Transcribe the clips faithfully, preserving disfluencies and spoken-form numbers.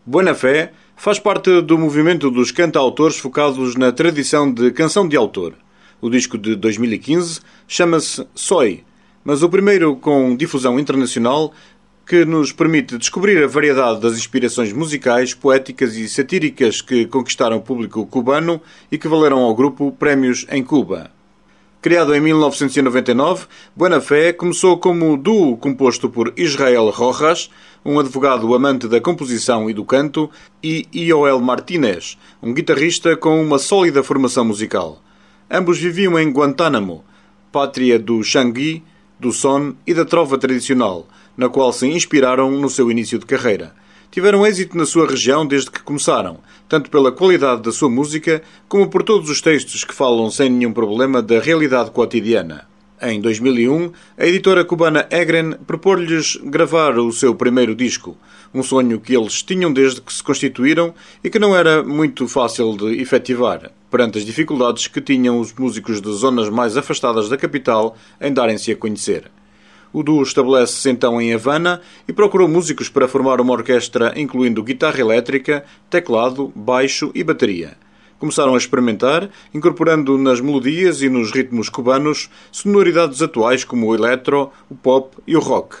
Buena Fé faz parte do movimento dos cantautores focados na tradição de canção de autor. O disco de dois mil e quinze chama-se Soy, mas o primeiro com difusão internacional que nos permite descobrir a variedade das inspirações musicais, poéticas e satíricas que conquistaram o público cubano e que valeram ao grupo prémios em Cuba. Criado em mil novecentos e noventa e nove, Buena Fé começou como duo composto por Israel Rojas, um advogado amante da composição e do canto, e Ioel Martínez, um guitarrista com uma sólida formação musical. Ambos viviam em Guantánamo, pátria do xangui, do son e da trova tradicional, na qual se inspiraram no seu início de carreira. Tiveram êxito na sua região desde que começaram, tanto pela qualidade da sua música, como por todos os textos que falam sem nenhum problema da realidade cotidiana. Em dois mil e um, a editora cubana Egren propôs-lhes gravar o seu primeiro disco, um sonho que eles tinham desde que se constituíram e que não era muito fácil de efetivar, perante as dificuldades que tinham os músicos de zonas mais afastadas da capital em darem-se a conhecer. O duo estabelece-se então em Havana e procurou músicos para formar uma orquestra incluindo guitarra elétrica, teclado, baixo e bateria. Começaram a experimentar, incorporando nas melodias e nos ritmos cubanos sonoridades atuais como o eletro, o pop e o rock.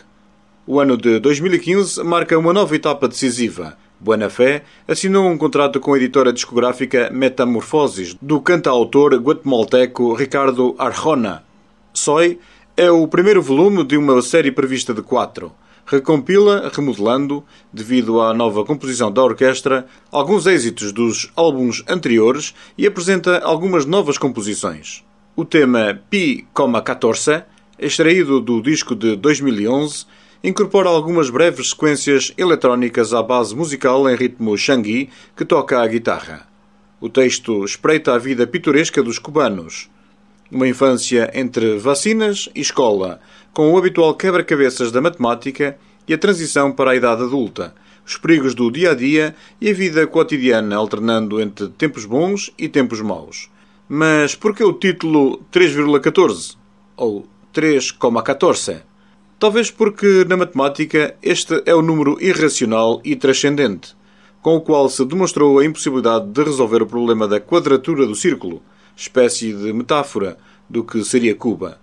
O ano de dois mil e quinze marca uma nova etapa decisiva. Buena Fé assinou um contrato com a editora discográfica Metamorfoses, do cantautor guatemalteco Ricardo Arjona. Soy é o primeiro volume de uma série prevista de quatro. Recompila, remodelando, devido à nova composição da orquestra, alguns êxitos dos álbuns anteriores e apresenta algumas novas composições. O tema Pi catorze, extraído do disco de dois mil e onze, incorpora algumas breves sequências eletrónicas à base musical em ritmo xangui que toca a guitarra. O texto espreita a vida pitoresca dos cubanos. Uma infância entre vacinas e escola, com o habitual quebra-cabeças da matemática e a transição para a idade adulta, os perigos do dia-a-dia e a vida cotidiana alternando entre tempos bons e tempos maus. Mas por que o título três vírgula catorze? Ou três vírgula catorze? Talvez porque, na matemática, este é o número irracional e transcendente, com o qual se demonstrou a impossibilidade de resolver o problema da quadratura do círculo, espécie de metáfora do que seria Cuba.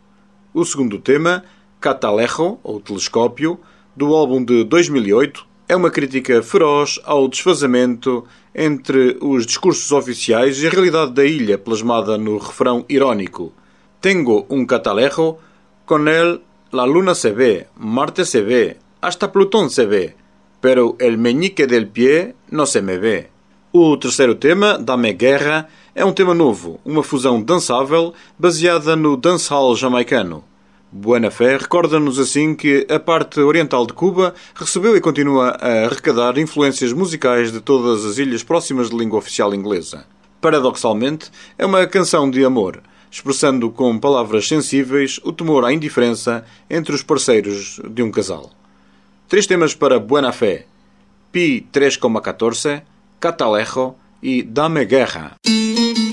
O segundo tema, Catalejo, ou Telescópio, do álbum de dois mil e oito, é uma crítica feroz ao desfazamento entre os discursos oficiais e a realidade da ilha, plasmada no refrão irónico. Tengo un catalejo, con él la luna se ve, Marte se ve, hasta Plutón se ve, pero el meñique del pie no se me ve. O terceiro tema, Dame Guerra, é um tema novo, uma fusão dançável baseada no dancehall jamaicano. Buena Fé recorda-nos assim que a parte oriental de Cuba recebeu e continua a arrecadar influências musicais de todas as ilhas próximas de língua oficial inglesa. Paradoxalmente, é uma canção de amor, expressando com palavras sensíveis o temor à indiferença entre os parceiros de um casal. Três temas para Buena Fé: Pi três vírgula catorze, Catalejo e Dame Guerra.